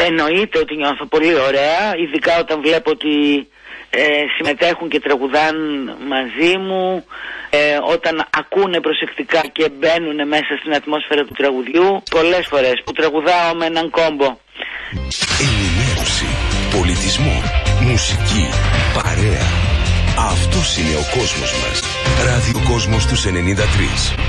Εννοείται ότι νιώθω πολύ ωραία, ειδικά όταν βλέπω ότι συμμετέχουν και τραγουδάν μαζί μου, όταν ακούνε προσεκτικά και μπαίνουν μέσα στην ατμόσφαιρα του τραγουδιού. Πολλές φορές που τραγουδάω με έναν κόμπο. Ενημέρωση, πολιτισμό, μουσική, παρέα. Αυτός είναι ο κόσμος μας. Ραδιοκόσμος τους 93.